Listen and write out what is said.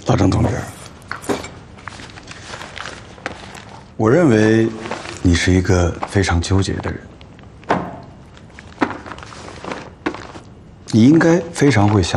老郑同志，我认为你是一个非常纠结的人，你应该非常会想。